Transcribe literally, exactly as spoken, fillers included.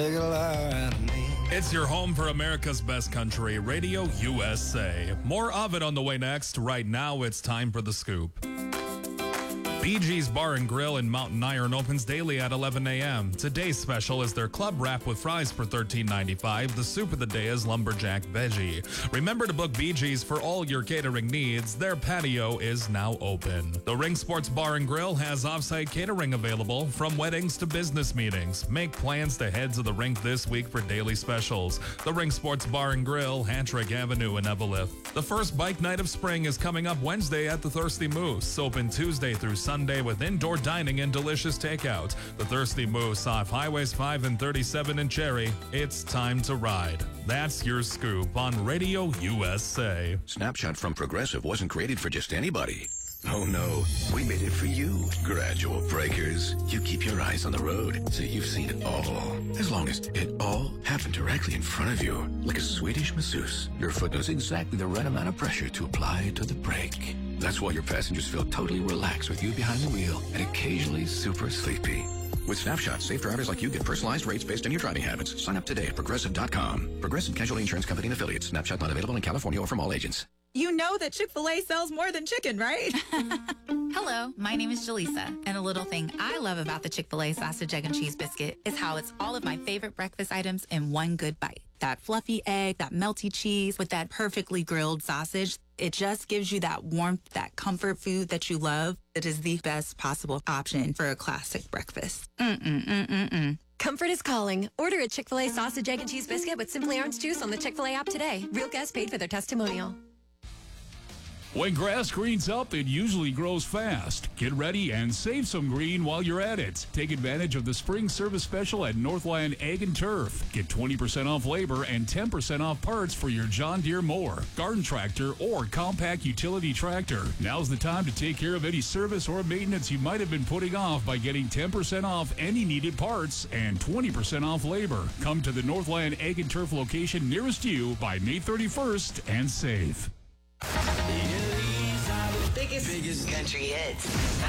It's your home for America's best country, Radio U S A. More of it on the way next. Right now, it's time for The Scoop. Bee Gees Bar and Grill in Mountain Iron opens daily at eleven a.m. Today's special is their club wrap with fries for thirteen ninety-five. The soup of the day is lumberjack veggie. Remember to book Bee Gees for all your catering needs. Their patio is now open. The Ring Sports Bar and Grill has off-site catering available from weddings to business meetings. Make plans to head to the rink this week for daily specials. The Ring Sports Bar and Grill, Hattrick Avenue in Eveleth. The first bike night of spring is coming up Wednesday at the Thirsty Moose. Open Tuesday through Sunday with indoor dining and delicious takeout. The Thirsty Moose off Highways five and thirty-seven in Cherry. It's time to ride. That's your scoop on Radio U S A. Snapshot from Progressive wasn't created for just anybody. Oh no, we made it for you, gradual breakers. You keep your eyes on the road, so you've seen it all. As long as it all happened directly in front of you, like a Swedish masseuse, your foot knows exactly the right amount of pressure to apply to the brake. That's why your passengers feel totally relaxed with you behind the wheel and occasionally super sleepy. With Snapshot, safe drivers like you get personalized rates based on your driving habits. Sign up today at Progressive dot com. Progressive Casualty Insurance Company and Affiliates. Snapshot not available in California or from all agents. You know that Chick-fil-A sells more than chicken, right? Hello, my name is Jaleesa, and a little thing I love about the Chick-fil-A sausage, egg, and cheese biscuit is how it's all of my favorite breakfast items in one good bite. That fluffy egg, that melty cheese with that perfectly grilled sausage. It just gives you that warmth, that comfort food that you love. It is the best possible option for a classic breakfast. Mm-mm-mm-mm-mm. Comfort is calling. Order a Chick-fil-A sausage, egg, and cheese biscuit with Simply Orange Juice on the Chick-fil-A app today. Real guests paid for their testimonial. When grass greens up, it usually grows fast. Get ready and save some green while you're at it. Take advantage of the spring service special at Northland Ag and Turf. Get twenty percent off labor and ten percent off parts for your John Deere mower, garden tractor, or compact utility tractor. Now's the time to take care of any service or maintenance you might have been putting off by getting ten percent off any needed parts and twenty percent off labor. Come to the Northland Ag and Turf location nearest you by May thirty-first and save. Biggest, biggest country hits.